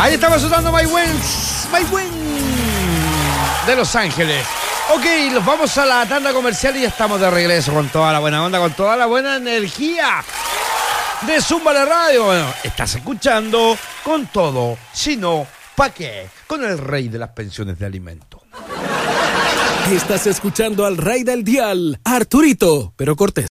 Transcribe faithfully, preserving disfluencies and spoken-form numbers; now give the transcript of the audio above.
Ahí estamos sonando My Wins, My Win de Los Ángeles. Ok, nos vamos a la tanda comercial y ya estamos de regreso con toda la buena onda, con toda la buena energía de Zumba la Radio. Bueno, estás escuchando Con Todo, si no, ¿pa' qué? Con el rey de las pensiones de alimento. Estás escuchando al rey del dial, Arturito, pero Cortés.